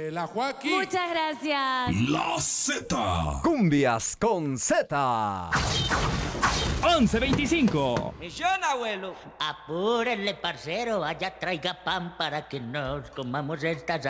la Joaquín. Muchas gracias. La Z. Cumbias con Z. 11:25. Misión, abuelo. Apúrenle, parcero, vaya, traiga pan para que nos comamos estas